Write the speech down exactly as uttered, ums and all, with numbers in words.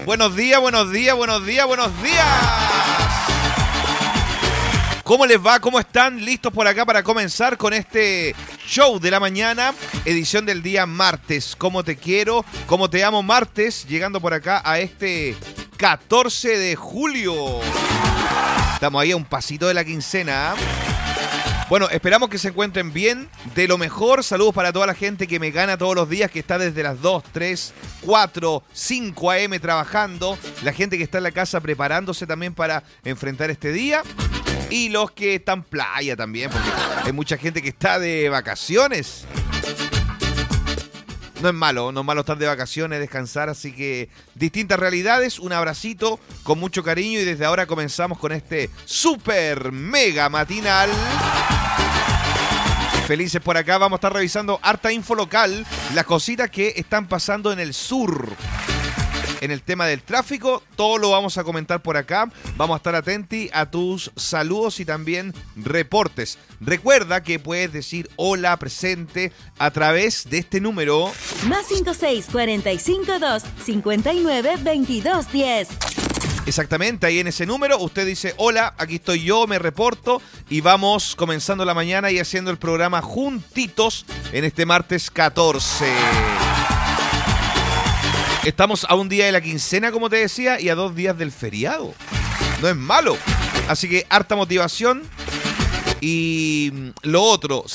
Buenos días, buenos días, buenos días, buenos días. ¿Cómo les va? ¿Cómo están? ¿Listos por acá para comenzar con este show de la mañana? Edición del día martes. ¿Cómo te quiero? ¿Cómo te amo? Martes, llegando por acá a este catorce de julio. Estamos ahí a un pasito de la quincena. Bueno, esperamos que se encuentren bien, de lo mejor. Saludos para toda la gente que me gana todos los días, que está desde las dos, tres, cuatro, cinco a eme trabajando. La gente que está en la casa preparándose también para enfrentar este día. Y los que están playa también, porque hay mucha gente que está de vacaciones. No es malo, no es malo estar de vacaciones, descansar, así que distintas realidades, un abracito con mucho cariño y desde ahora comenzamos con este super mega matinal. Felices por acá, vamos a estar revisando harta info local, las cositas que están pasando en el sur. En el tema del tráfico, todo lo vamos a comentar por acá. Vamos a estar atentos a tus saludos y también reportes. Recuerda que puedes decir hola presente a través de este número. Más cinco seis cuatro cinco dos cinco nueve veintidós diez. Exactamente, ahí en ese número usted dice hola, aquí estoy yo, me reporto y vamos comenzando la mañana y haciendo el programa juntitos en este martes catorce. Estamos a un día de la quincena, como te decía, y a dos días del feriado. No es malo. Así que harta motivación. Y lo otro,